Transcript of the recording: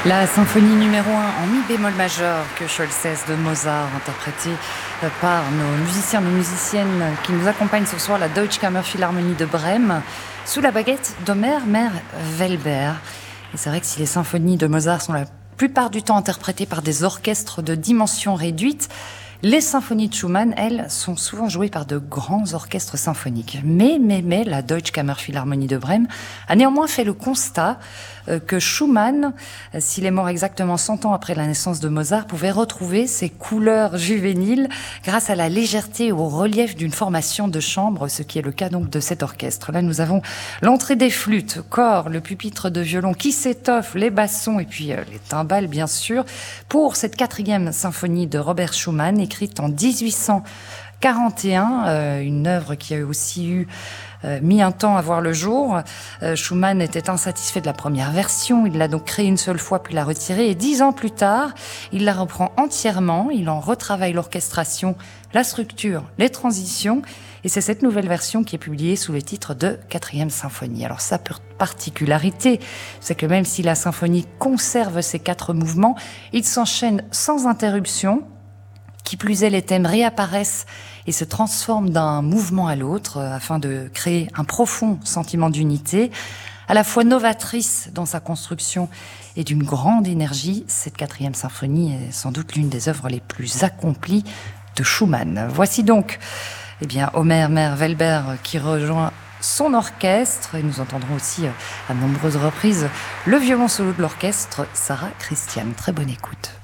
La symphonie numéro 1 en mi bémol majeur que Scholzes de Mozart, interprétée par nos musiciens, nos musiciennes qui nous accompagnent ce soir, la Deutsche Kammerphilharmonie de Brême, sous la baguette d'Omer Meyer-Welber. Et c'est vrai que si les symphonies de Mozart sont la plupart du temps interprétées par des orchestres de dimension réduite, les symphonies de Schumann, elles, sont souvent jouées par de grands orchestres symphoniques. Mais, la Deutsche Kammerphilharmonie de Brême a néanmoins fait le constat que Schumann, s'il est mort exactement 100 ans après la naissance de Mozart, pouvait retrouver ses couleurs juvéniles grâce à la légèreté et au relief d'une formation de chambre, ce qui est le cas donc de cet orchestre. Là, nous avons l'entrée des flûtes, corps, le pupitre de violon qui s'étoffe, les bassons et puis les timbales, bien sûr, pour cette 4e symphonie de Robert Schumann, écrite en 1841, une œuvre qui a aussi mis un temps à voir le jour. Schumann était insatisfait de la première version, il l'a donc créée une seule fois puis l'a retirée, et 10 ans plus tard, il la reprend entièrement, il en retravaille l'orchestration, la structure, les transitions, et c'est cette nouvelle version qui est publiée sous le titre de 4e symphonie. Alors sa particularité, c'est que même si la symphonie conserve ses 4 mouvements, il s'enchaîne sans interruption. Qui plus est, les thèmes réapparaissent et se transforment d'un mouvement à l'autre afin de créer un profond sentiment d'unité, à la fois novatrice dans sa construction et d'une grande énergie. Cette 4e symphonie est sans doute l'une des œuvres les plus accomplies de Schumann. Voici donc Omer Meyer-Welber qui rejoint son orchestre, et nous entendrons aussi à nombreuses reprises le violon solo de l'orchestre Sarah Christian. Très bonne écoute.